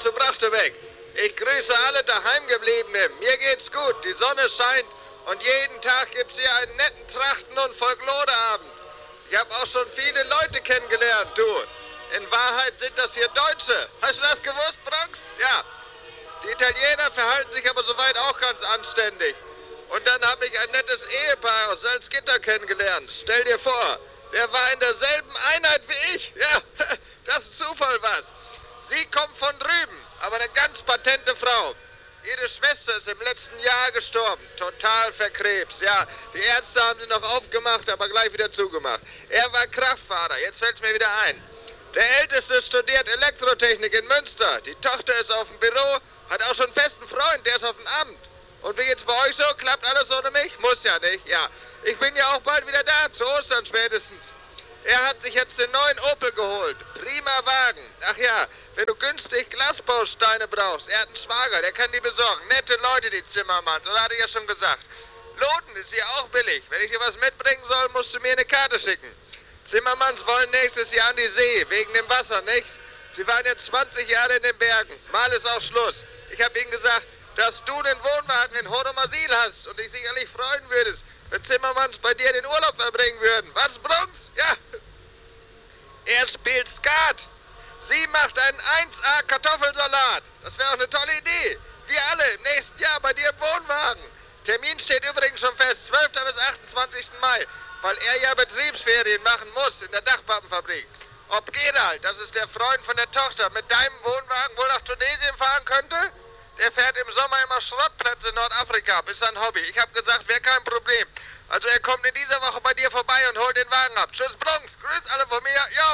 zu Brachteweg. Ich grüße alle Daheimgebliebenen. Mir geht's gut, die Sonne scheint und jeden Tag gibt's hier einen netten Trachten- und Folkloreabend. Ich habe auch schon viele Leute kennengelernt, du. In Wahrheit sind das hier Deutsche. Hast du das gewusst, Bronx? Ja. Die Italiener verhalten sich aber soweit auch ganz anständig. Und dann habe ich ein nettes Ehepaar aus Salzgitter kennengelernt. Stell dir vor, der war in derselben Einheit wie ich. Ja, das ist Zufall was. Sie kommt von drüben, aber eine ganz patente Frau. Ihre Schwester ist im letzten Jahr gestorben, total verkrebst. Ja, die Ärzte haben sie noch aufgemacht, aber gleich wieder zugemacht. Er war Kraftfahrer, jetzt fällt's mir wieder ein. Der Älteste studiert Elektrotechnik in Münster. Die Tochter ist auf dem Büro, hat auch schon einen festen Freund, der ist auf dem Amt. Und wie geht's bei euch so? Klappt alles ohne mich? Muss ja nicht, ja. Ich bin ja auch bald wieder da, zu Ostern spätestens. Er hat sich jetzt den neuen Opel geholt. Prima Wagen. Ach ja, wenn du günstig Glasbausteine brauchst, er hat einen Schwager, der kann die besorgen. Nette Leute, die Zimmermanns, oder hatte ich ja schon gesagt. Loten ist hier auch billig. Wenn ich dir was mitbringen soll, musst du mir eine Karte schicken. Zimmermanns wollen nächstes Jahr an die See, wegen dem Wasser, nicht? Sie waren jetzt 20 Jahre in den Bergen. Mal ist auch Schluss. Ich habe ihnen gesagt, dass du den Wohnwagen in Hodomasil hast und dich sicherlich freuen würdest, wenn Zimmermanns bei dir den Urlaub verbringen würden. Was, Brunks? Ja. Er spielt Skat. Sie macht einen 1A Kartoffelsalat. Das wäre auch eine tolle Idee. Wir alle im nächsten Jahr bei dir im Wohnwagen. Termin steht übrigens schon fest, 12. bis 28. Mai, weil er ja Betriebsferien machen muss in der Dachpappenfabrik. Ob Gerald, das ist der Freund von der Tochter, mit deinem Wohnwagen wohl nach Tunesien fahren könnte? Der fährt im Sommer immer Schrottplätze in Nordafrika, ist sein Hobby. Ich habe gesagt, wäre kein Problem. Also er kommt in dieser Woche bei dir vorbei und holt den Wagen ab. Tschüss, Bronx, grüß alle von mir. Jo.